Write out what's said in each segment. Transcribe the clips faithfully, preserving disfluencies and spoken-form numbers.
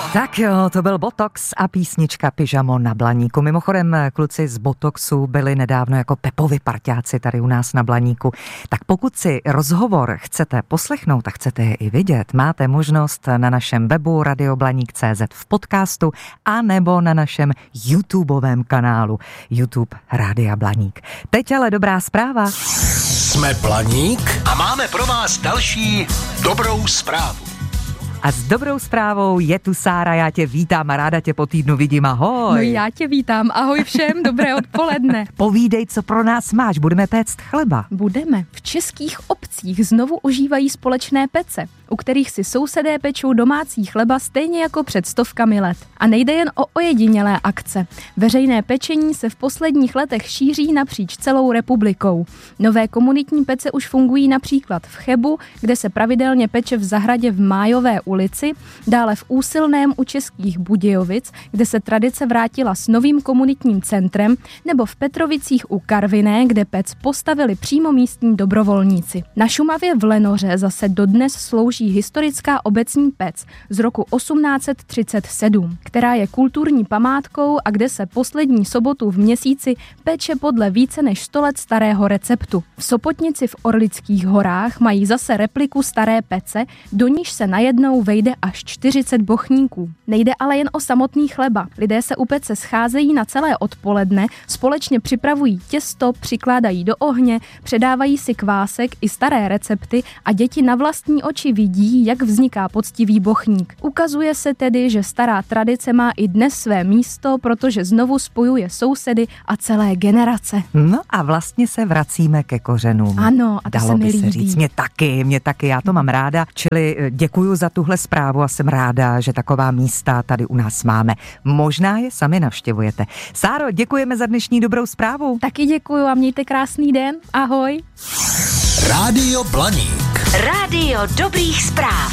Tak jo, to byl Botox a písnička Pyžamo na Blaníku. Mimochodem, kluci z Botoxu byli nedávno jako Pepovi parťáci tady u nás na Blaníku. Tak pokud si rozhovor chcete poslechnout a chcete je i vidět, máte možnost na našem webu radioblaník tečka cé zet v podcastu a nebo na našem YouTubeovém kanálu YouTube Rádia Blaník. Teď ale dobrá zpráva. Jsme Blaník a máme pro vás další dobrou zprávu. A s dobrou zprávou je tu Sára, já tě vítám a ráda tě po týdnu vidím, ahoj. No já tě vítám, ahoj všem, dobré odpoledne. Povídej, co pro nás máš, budeme péct chleba. Budeme. V českých obcích znovu ožívají společné pece, u kterých si sousedé pečou domácí chleba stejně jako před stovkami let. A nejde jen o ojedinělé akce. Veřejné pečení se v posledních letech šíří napříč celou republikou. Nové komunitní pece už fungují například v Chebu, kde se pravidelně peče v zahradě v Májové ulici, dále v Úsilném u Českých Budějovic, kde se tradice vrátila s novým komunitním centrem, nebo v Petrovicích u Karviné, kde pec postavili přímo místní dobrovolníci. Na Šumavě v Lenoře zase dodnes slouží historická obecní pec z roku osmnáct set třicet sedm, která je kulturní památkou a kde se poslední sobotu v měsíci peče podle více než sto let starého receptu. V Sopotnici v Orlických horách mají zase repliku staré pece, do níž se najednou vejde až čtyřicet bochníků. Nejde ale jen o samotný chleba. Lidé se u pece scházejí na celé odpoledne, společně připravují těsto, přikládají do ohně, předávají si kvásek i staré recepty a děti na vlastní oči vidí, jak vzniká poctivý bochník. Ukazuje se tedy, že stará tradice má i dnes své místo, protože znovu spojuje sousedy a celé generace. No a vlastně se vracíme ke kořenům. Ano, a to Dalo se mi by líbí. se říct, mě taky, mě taky, já to mám ráda, čili děkuju za tuhle zprávu a jsem ráda, že taková místa tady u nás máme. Možná je sami navštěvujete. Sáro, děkujeme za dnešní dobrou zprávu. Taky děkuju a mějte krásný den. Ahoj. Rádio Blaník. Rádio dobrých zpráv.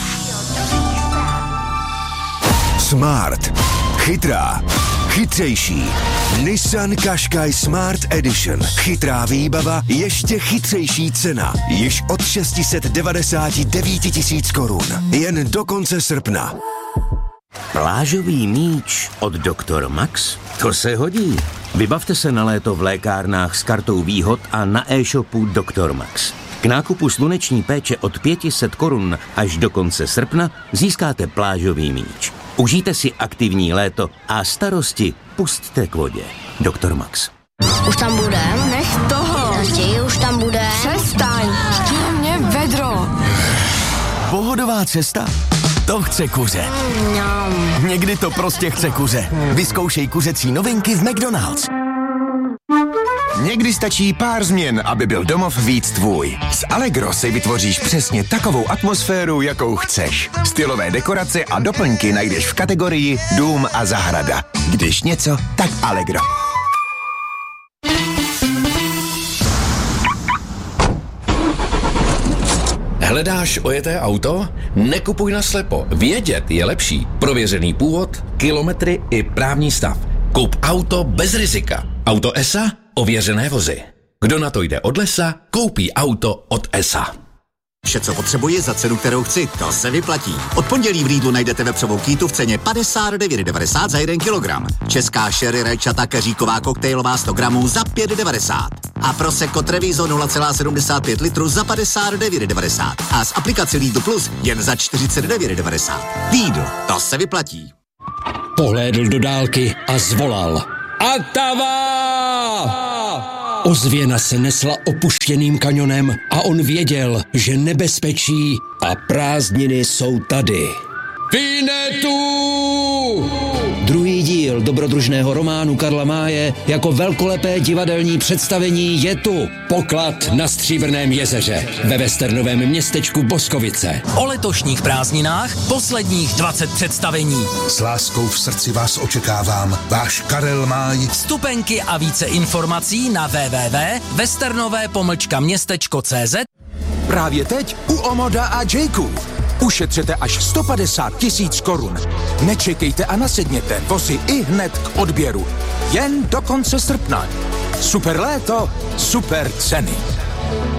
Smart. Chytrá. Chytřejší. Nissan Qashqai Smart Edition. Chytrá výbava, ještě chytřejší cena. Již od šest set devadesát devět tisíc korun. Jen do konce srpna. Plážový míč od doktor Max? To se hodí. Vybavte se na léto v lékárnách s kartou výhod a na e-shopu doktor Max. K nákupu sluneční péče od pět set korun až do konce srpna získáte plážový míč. Užijte si aktivní léto a starosti pusťte k vodě. doktor Max. Už tam bude? Nech toho. Raději už tam bude. Přestaň. Chtěl mě vedro. Pohodová cesta? To chce kuře. Mm, Někdy to prostě chce kuře. Vyzkoušej kuřecí novinky v McDonald's. Někdy stačí pár změn, aby byl domov víc tvůj. S Allegro si vytvoříš přesně takovou atmosféru, jakou chceš. Stylové dekorace a doplňky najdeš v kategorii Dům a zahrada. Když něco, tak Allegro. Hledáš ojeté auto? Nekupuj naslepo. Vědět je lepší. Prověřený původ, kilometry i právní stav. Kup auto bez rizika. Auto E S A? Ověřené vozy. Kdo na to jde od lesa, koupí auto od E S A. Vše, co potřebuji za cenu, kterou chci, to se vyplatí. Od pondělí v Lidlu najdete vepřovou kýtu v ceně padesát devět devadesát za jeden kilogram. Česká sherry rajčata keříková koktejlová sto gramů za pět devadesát. A Prosecco Treviso nula celá sedmdesát pět litru za padesát devět devadesát. A s aplikací Lidl Plus jen za čtyřicet devět devadesát. Lidl, to se vyplatí. Pohlédl do dálky a zvolal. Atava! Ozvěna se nesla opuštěným kanionem a on věděl, že nebezpečí a prázdniny jsou tady. Finetu! Druhý díl dobrodružného románu Karla Máje jako velkolepé divadelní představení je tu. Poklad na Stříbrném jezeře ve westernovém městečku Boskovice. O letošních prázdninách posledních dvacet představení. S láskou v srdci vás očekávám. Váš Karel Máj. Vstupenky a více informací na w w w tečka westernové pomlčka městečko tečka cé zet. Právě teď u Omoda a Jayku. Ušetřete až sto padesát tisíc korun. Nečekejte a nasedněte, vozy i hned k odběru. Jen do konce srpna. Super léto, super ceny.